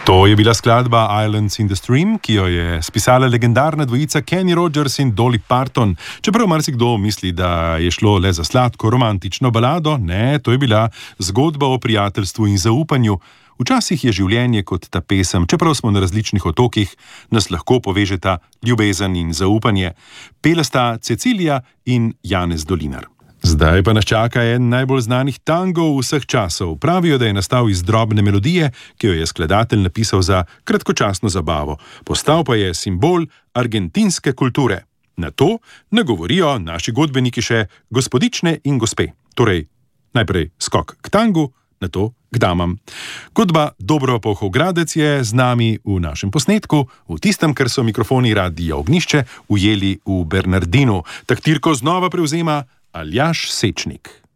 To je bila skladba Islands in the Stream, ki jo je spisala legendarna dvojica Kenny Rogers in Dolly Parton. Čeprav marsikdo misli, da je šlo le za sladko romantično balado, ne, to je bila zgodba o prijateljstvu in zaupanju. Včasih je življenje kot ta pesem, čeprav smo na različnih otokih, nas lahko povežeta ljubezen in zaupanje. Pela sta Cecilija in Janez Dolinar. Zdaj pa nas čaka en najbolj znanih tangov vseh časov. Pravijo, da je nastal iz drobne melodije, ki jo je skladatelj napisal za kratkočasno zabavo. Postal pa je simbol argentinske kulture. Na to nagovorijo naši godbeniki še gospodične in gospe. Torej, najprej skok k tangu, na to k damam. Godba Dobro Polhogradec je z nami v našem posnetku, v tistem, kar so mikrofoni Radia Ognjišče ujeli v Bernardinu. Taktirko znova prevzema Aljaž Sečnik.